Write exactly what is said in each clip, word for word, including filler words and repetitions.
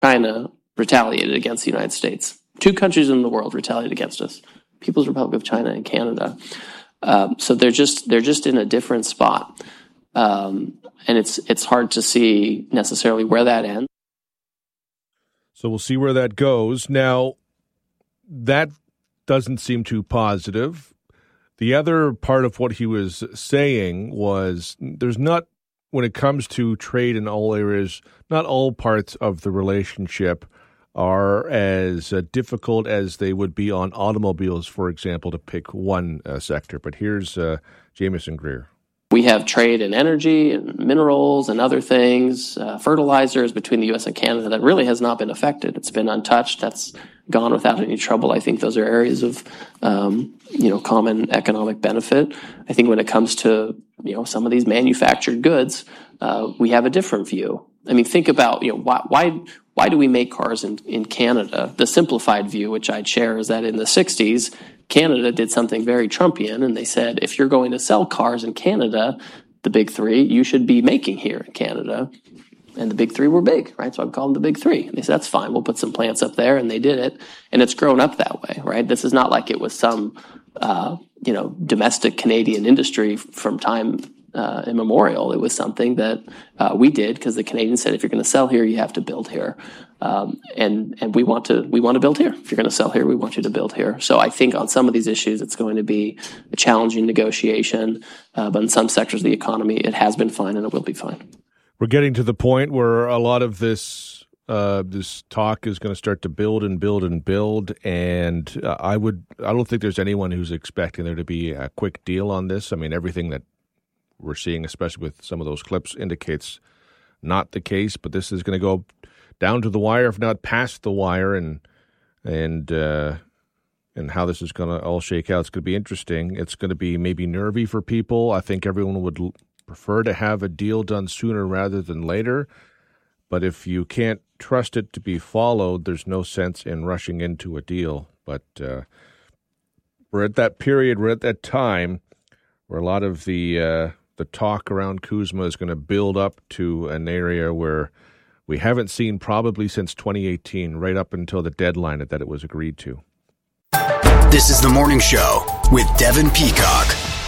China retaliated against the United States. Two countries in the world retaliated against us: People's Republic of China and Canada. Um, so they're just they're just in a different spot, um, and it's it's hard to see necessarily where that ends. So we'll see where that goes. Now, that doesn't seem too positive. The other part of what he was saying was there's not, when it comes to trade in all areas, not all parts of the relationship are as uh, difficult as they would be on automobiles, for example, to pick one uh, sector. But here's uh, Jamieson Greer. We have trade in energy and minerals and other things, uh, fertilizers between the U S and Canada that really has not been affected. It's been untouched. That's gone without any trouble. I think those are areas of, um, you know, common economic benefit. I think when it comes to, you know, some of these manufactured goods, uh, we have a different view. I mean, think about, you know, why, why, why do we make cars in, in Canada? The simplified view, which I'd share, is that in the sixties, Canada did something very Trumpian, and they said, if you're going to sell cars in Canada, the big three, you should be making here in Canada. And the big three were big, right? So I'd call them the big three. And they said, that's fine. We'll put some plants up there. And they did it. And it's grown up that way, right? This is not like it was some, uh, you know, domestic Canadian industry from time uh, immemorial. It was something that uh, we did because the Canadians said, if you're going to sell here, you have to build here. Um, and, and we want to, we want to build here. If you're going to sell here, we want you to build here. So I think on some of these issues, it's going to be a challenging negotiation. Uh, but in some sectors of the economy, it has been fine and it will be fine. We're getting to the point where a lot of this uh, this talk is going to start to build and build and build, and uh, I would I don't think there's anyone who's expecting there to be a quick deal on this. I mean, everything that we're seeing, especially with some of those clips, indicates not the case. But this is going to go down to the wire, if not past the wire, and and uh, and how this is going to all shake out. It's going to be interesting. It's going to be maybe nervy for people. I think everyone would L- prefer to have a deal done sooner rather than later. But if you can't trust it to be followed, there's no sense in rushing into a deal. But uh, we're at that period, we're at that time where a lot of the uh, the talk around CUSMA is going to build up to an area where we haven't seen probably since twenty eighteen, right up until the deadline that it was agreed to. This is The Morning Show with Devin Peacock.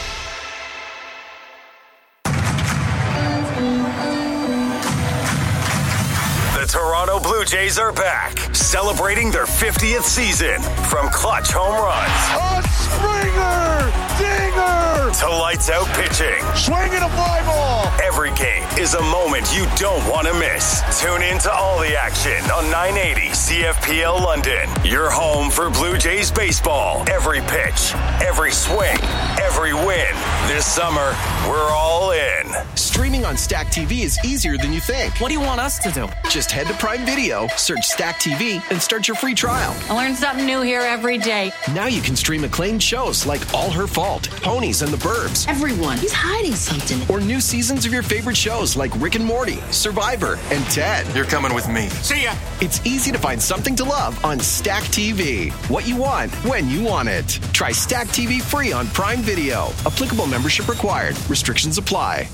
Toronto Blue Jays are back, celebrating their fiftieth season. From clutch home runs, a Springer, dinger, to lights out pitching, swinging a fly ball. Every game is a moment you don't want to miss. Tune in to all the action on nine eighty C F P L London. Your home for Blue Jays baseball. Every pitch, every swing, every win. This summer, we're all in. Streaming on Stack T V is easier than you think. What do you want us to do? Just head to Prime Video, search Stack T V, and start your free trial. I learn something new here every day. Now you can stream acclaimed shows like All Her Fault, Ponies and the Burbs. Everyone, he's hiding something. Or new seasons of your favorite shows like Rick and Morty, Survivor, and Ted. You're coming with me. See ya. It's easy to find something to love on Stack T V. What you want, when you want it. Try Stack T V free on Prime Video. Applicable membership required. Restrictions apply.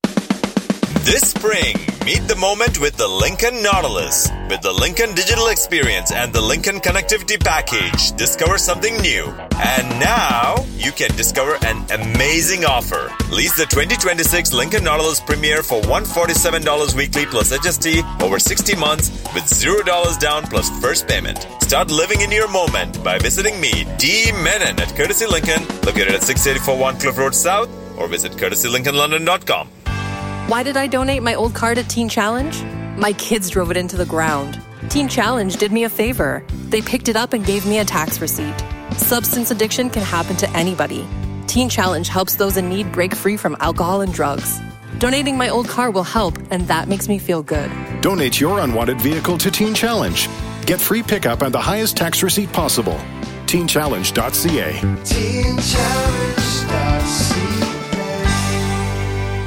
This spring, meet the moment with the Lincoln Nautilus. With the Lincoln Digital Experience and the Lincoln Connectivity Package, discover something new. And now, you can discover an amazing offer. Lease the twenty twenty-six Lincoln Nautilus Premier for one hundred forty-seven dollars weekly plus H S T over sixty months with zero dollars down plus first payment. Start living in your moment by visiting me, D. Menon, at Courtesy Lincoln, located at six eighty-four One Cliff Road South, or visit courtesy lincoln london dot com. Why did I donate my old car to Teen Challenge? My kids drove it into the ground. Teen Challenge did me a favor. They picked it up and gave me a tax receipt. Substance addiction can happen to anybody. Teen Challenge helps those in need break free from alcohol and drugs. Donating my old car will help, and that makes me feel good. Donate your unwanted vehicle to Teen Challenge. Get free pickup and the highest tax receipt possible. teen challenge dot c a. teen challenge dot c a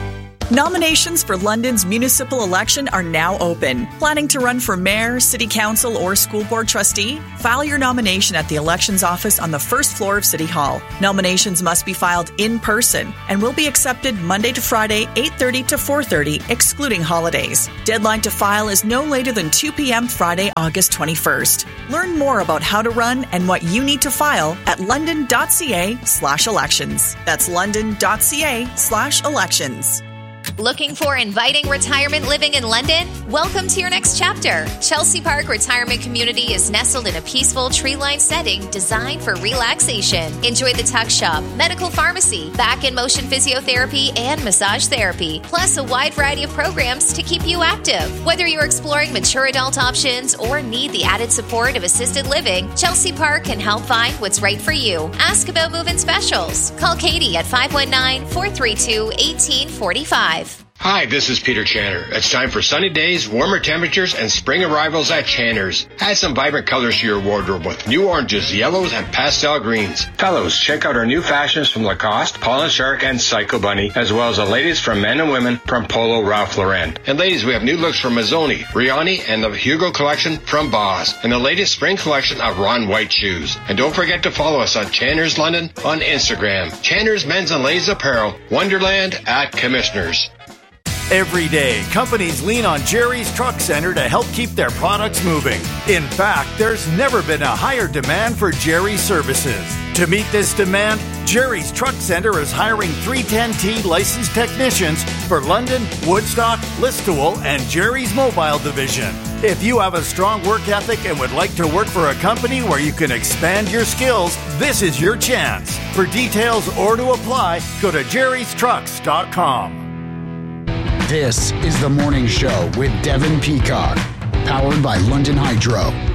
Nominations for London's municipal election are now open. Planning to run for mayor, city council, or school board trustee? File your nomination at the elections office on the first floor of City Hall. Nominations must be filed in person and will be accepted Monday to Friday, eight thirty to four thirty, excluding holidays. Deadline to file is no later than two p.m. Friday, August twenty-first. Learn more about how to run and what you need to file at london.ca slash elections. That's london.ca slash elections. Looking for inviting retirement living in London? Welcome to your next chapter. Chelsea Park Retirement Community is nestled in a peaceful tree-lined setting designed for relaxation. Enjoy the tuck shop, medical pharmacy, back and motion physiotherapy, and massage therapy, plus a wide variety of programs to keep you active. Whether you're exploring mature adult options or need the added support of assisted living, Chelsea Park can help find what's right for you. Ask about move-in specials. Call Katie at five one nine, four three two, one eight four five. Hi, this is Peter Channer. It's time for sunny days, warmer temperatures, and spring arrivals at Channer's. Add some vibrant colors to your wardrobe with new oranges, yellows, and pastel greens. Fellows, check out our new fashions from Lacoste, Paul and Shark, and Psycho Bunny, as well as the latest from men and women from Polo Ralph Lauren. And ladies, we have new looks from Mazzoni, Riani, and the Hugo collection from Boss, and the latest spring collection of Ron White shoes. And don't forget to follow us on Channer's London on Instagram. Channer's Men's and Ladies Apparel, Wonderland at Commissioners. Every day, companies lean on Jerry's Truck Center to help keep their products moving. In fact, there's never been a higher demand for Jerry's services. To meet this demand, Jerry's Truck Center is hiring three ten T licensed technicians for London, Woodstock, Listowel, and Jerry's Mobile Division. If you have a strong work ethic and would like to work for a company where you can expand your skills, this is your chance. For details or to apply, go to jerrys trucks dot com. This is The Morning Show with Devin Peacock, powered by London Hydro.